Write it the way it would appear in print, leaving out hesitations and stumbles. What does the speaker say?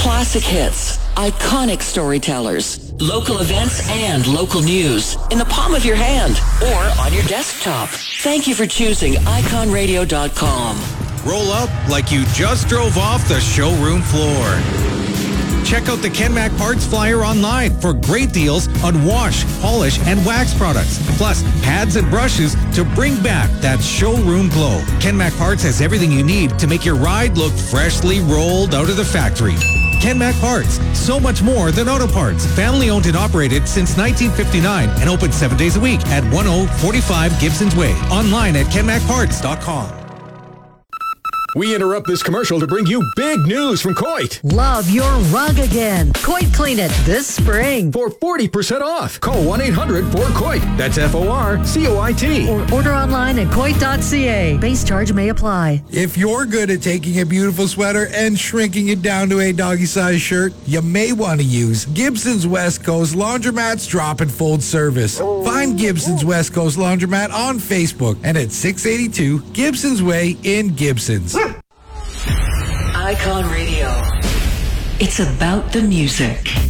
Classic hits, iconic storytellers, local events and local news in the palm of your hand or on your desktop. Thank you for choosing iconradio.com. Roll up like you just drove off the showroom floor. Check out the Kenmac Parts flyer online for great deals on wash, polish, and wax products, plus pads and brushes to bring back that showroom glow. Kenmac Parts has everything you need to make your ride look freshly rolled out of the factory. Kenmac Parts, so much more than auto parts. Family owned and operated since 1959 and open 7 days a week at 1045 Gibsons Way. Online at kenmacparts.com. We interrupt this commercial to bring you big news from Coit. Love your rug again. Coit Clean It this spring. For 40% off. Call 1-800-4COIT. That's FORCOIT. Or order online at coit.ca. Base charge may apply. If you're good at taking a beautiful sweater and shrinking it down to a doggy-sized shirt, you may want to use Gibson's West Coast Laundromat's Drop and Fold service. Find Gibson's West Coast Laundromat on Facebook and at 682 Gibson's Way in Gibsons. Icon Radio. It's about the music.